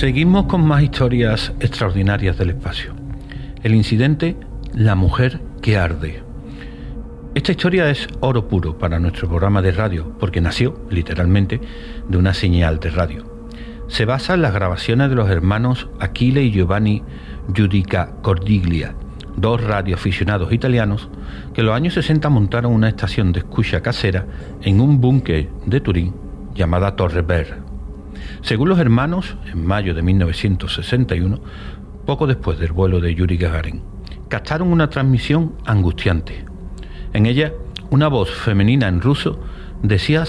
Seguimos con más historias extraordinarias del espacio. El incidente La mujer que arde. Esta historia es oro puro para nuestro programa de radio porque nació, literalmente, de una señal de radio. Se basa en las grabaciones de los hermanos Achille y Giovanni Giudica Cordiglia, dos radioaficionados italianos que en los años 60 montaron una estación de escucha casera en un búnker de Turín llamada Torre Ver. Según los hermanos, en mayo de 1961, poco después del vuelo de Yuri Gagarin, captaron una transmisión angustiante. En ella, una voz femenina en ruso decía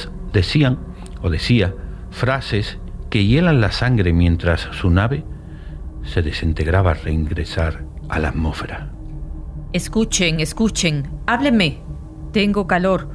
frases que hielan la sangre mientras su nave se desintegraba al reingresar a la atmósfera. Escuchen, háblenme. Tengo calor.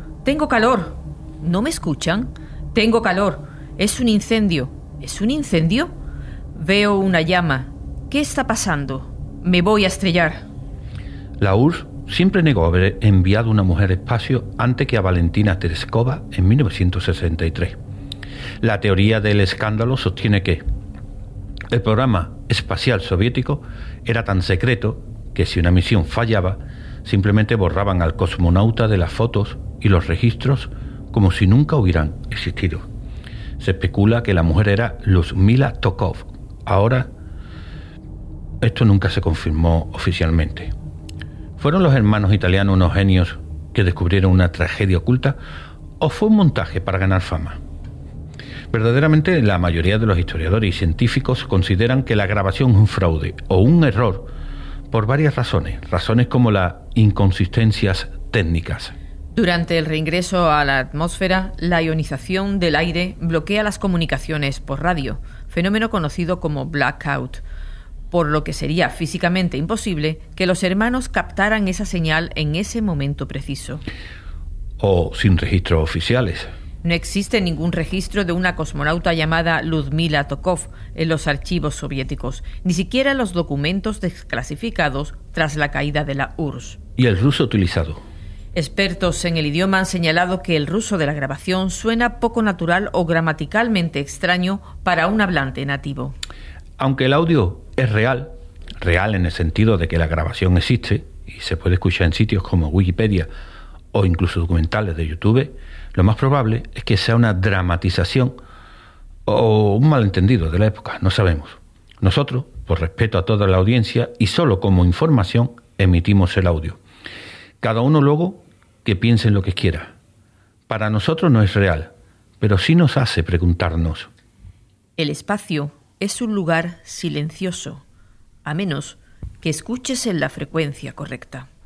¿No me escuchan? Tengo calor. Es un incendio. ¿Es un incendio? Veo una llama. ¿Qué está pasando? Me voy a estrellar. La URSS siempre negó haber enviado una mujer al espacio antes que a Valentina Tereskova en 1963. La teoría del escándalo sostiene que el programa espacial soviético era tan secreto que si una misión fallaba, simplemente borraban al cosmonauta de las fotos y los registros como si nunca hubieran existido. Se especula que la mujer era Lyudmila Tokov. Ahora, esto nunca se confirmó oficialmente. ¿Fueron los hermanos italianos unos genios que descubrieron una tragedia oculta o fue un montaje para ganar fama? Verdaderamente, la mayoría de los historiadores y científicos consideran que la grabación es un fraude o un error por varias razones como las inconsistencias técnicas. Durante el reingreso a la atmósfera, la ionización del aire bloquea las comunicaciones por radio, fenómeno conocido como blackout, por lo que sería físicamente imposible que los hermanos captaran esa señal en ese momento preciso. O sin registros oficiales. No existe ningún registro de una cosmonauta llamada Lyudmila Tokov en los archivos soviéticos, ni siquiera en los documentos desclasificados tras la caída de la URSS. ¿Y el ruso utilizado? Expertos en el idioma han señalado que el ruso de la grabación suena poco natural o gramaticalmente extraño para un hablante nativo. Aunque el audio es real en el sentido de que la grabación existe y se puede escuchar en sitios como Wikipedia o incluso documentales de YouTube, lo más probable es que sea una dramatización o un malentendido de la época, no sabemos. Nosotros, por respeto a toda la audiencia y solo como información, emitimos el audio. Cada uno luego que piense en lo que quiera. Para nosotros no es real, pero sí nos hace preguntarnos. El espacio es un lugar silencioso, a menos que escuches en la frecuencia correcta.